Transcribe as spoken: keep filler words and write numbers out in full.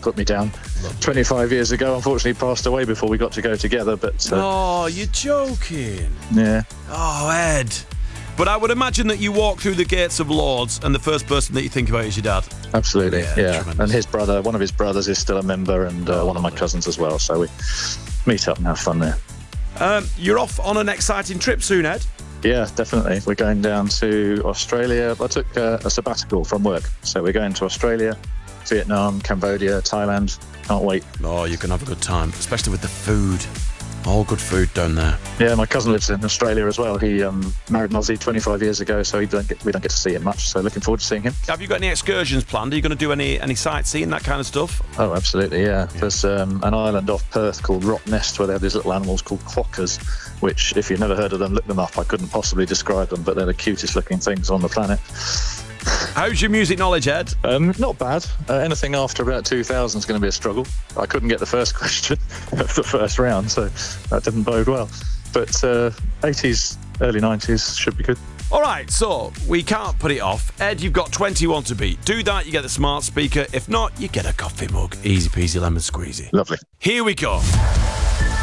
put me down twenty-five years ago. Unfortunately, passed away before we got to go together. But uh, oh, you're joking. Yeah. Oh, Ed. But I would imagine that you walk through the gates of Lords and the first person that you think about is your dad. Absolutely, yeah. yeah. And his brother, one of his brothers is still a member, and uh, oh, one of my cousins as well. So we meet up and have fun there. Um, you're off on an exciting trip soon, Ed. Yeah, definitely. We're going down to Australia. I took uh, a sabbatical from work. So we're going to Australia, Vietnam, Cambodia, Thailand. Can't wait. Oh, you can have a good time, especially with the food. All good food down there. Yeah, my cousin lives in Australia as well. He um, married an Aussie twenty-five years ago, so he don't get, we don't get to see him much. So looking forward to seeing him. Have you got any excursions planned? Are you going to do any any sightseeing, that kind of stuff? Oh, absolutely, yeah. yeah. There's um, an island off Perth called Rottnest where they have these little animals called quokkas, which, if you've never heard of them, look them up. I couldn't possibly describe them, but they're the cutest looking things on the planet. How's your music knowledge, Ed? Um, not bad. Uh, anything after about two thousand is going to be a struggle. I couldn't get the first question of the first round, so that didn't bode well. But uh, eighties, early nineties should be good. All right, so we can't put it off. Ed, you've got twenty-one to beat. Do that, you get the smart speaker. If not, you get a coffee mug. Easy peasy lemon squeezy. Lovely. Here we go.